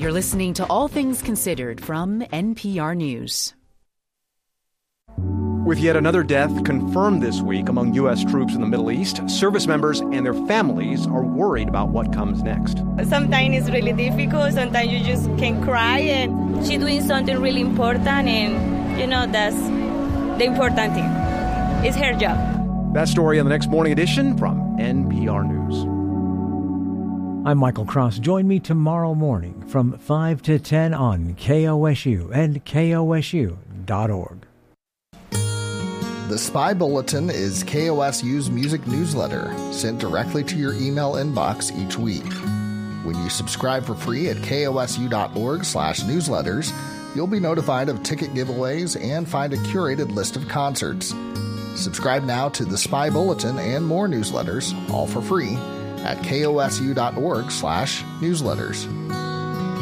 You're listening to All Things Considered from NPR News. With yet another death confirmed this week among U.S. troops in the Middle East, service members and their families are worried about what comes next. Sometimes it's really difficult. Sometimes you just can cry, and she's doing something really important, and, that's the important thing. It's her job. That story on the next morning edition from NPR News. I'm Michael Cross. Join me tomorrow morning from 5 to 10 on KOSU and KOSU.org. The Spy Bulletin is KOSU's music newsletter sent directly to your email inbox each week. When you subscribe for free at kosu.org/newsletters, you'll be notified of ticket giveaways and find a curated list of concerts. Subscribe now to the Spy Bulletin and more newsletters, all for free, at kosu.org/newsletters.